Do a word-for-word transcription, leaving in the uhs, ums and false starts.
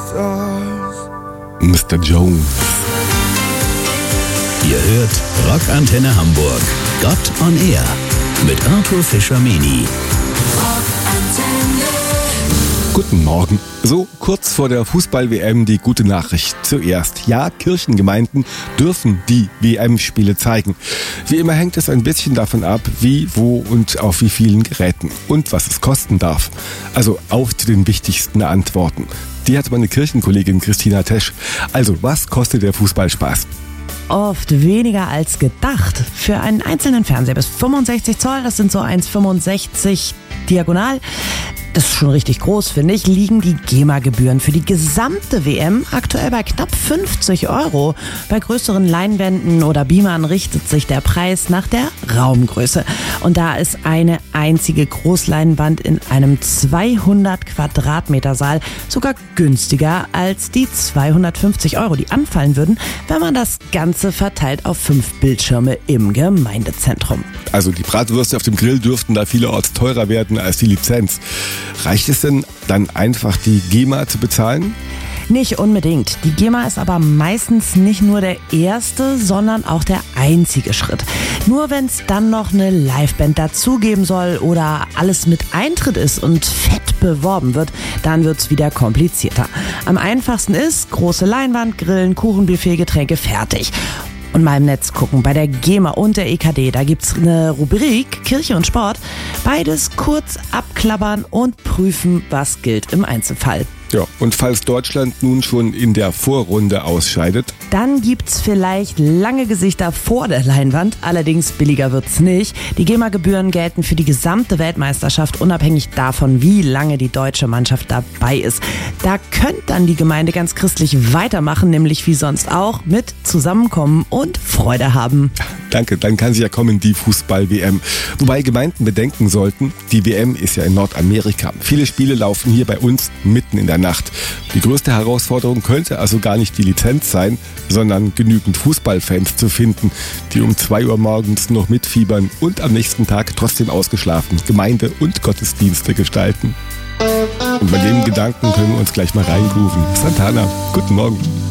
Mister Jones. Ihr hört Rockantenne Hamburg. Gott on Air mit Arthur Fischer-Meni. Guten Morgen. So kurz vor der Fußball-W M die gute Nachricht zuerst. Ja, Kirchengemeinden dürfen die W M-Spiele zeigen. Wie immer hängt es ein bisschen davon ab, wie, wo und auf wie vielen Geräten und was es kosten darf. Also auf zu den wichtigsten Antworten. Die hat meine Kirchenkollegin Christina Tesch. Also, was kostet der Fußballspaß? Oft weniger als gedacht. Für einen einzelnen Fernseher bis fünfundsechzig Zoll, das sind so eins Komma fünfundsechzig diagonal, das ist schon richtig groß, finde ich, liegen die GEMA-Gebühren für die gesamte W M aktuell bei knapp fünfzig Euro. Bei größeren Leinwänden oder Beamern richtet sich der Preis nach der Raumgröße. Und da ist eine einzige Großleinwand in einem zweihundert Quadratmeter Saal sogar günstiger als die zweihundertfünfzig Euro, die anfallen würden, wenn man das Ganze verteilt auf fünf Bildschirme im Gemeindezentrum. Also die Bratwürste auf dem Grill dürften da vielerorts teurer werden als die Lizenz. Reicht es denn dann einfach, die GEMA zu bezahlen? Nicht unbedingt. Die GEMA ist aber meistens nicht nur der erste, sondern auch der einzige Schritt. Nur wenn es dann noch eine Liveband dazugeben soll oder alles mit Eintritt ist und fett beworben wird, dann wird es wieder komplizierter. Am einfachsten ist, große Leinwand, Grillen, Kuchenbuffet, Getränke, fertig. Und mal im Netz gucken, bei der GEMA und der E K D, da gibt's eine Rubrik Kirche und Sport. Beides kurz abklappern und prüfen, was gilt im Einzelfall. Ja, und falls Deutschland nun schon in der Vorrunde ausscheidet? Dann gibt's vielleicht lange Gesichter vor der Leinwand, allerdings billiger wird's nicht. Die GEMA-Gebühren gelten für die gesamte Weltmeisterschaft, unabhängig davon, wie lange die deutsche Mannschaft dabei ist. Da könnte dann die Gemeinde ganz christlich weitermachen, nämlich wie sonst auch, mit Zusammenkommen und Freude haben. Danke, dann kann sie ja kommen, die Fußball-W M. Wobei Gemeinden bedenken sollten, die W M ist ja in Nordamerika. Viele Spiele laufen hier bei uns mitten in der Nacht. Die größte Herausforderung könnte also gar nicht die Lizenz sein, sondern genügend Fußballfans zu finden, die um zwei Uhr morgens noch mitfiebern und am nächsten Tag trotzdem ausgeschlafen Gemeinde- und Gottesdienste gestalten. Und bei dem Gedanken können wir uns gleich mal reingrooven. Santana, guten Morgen.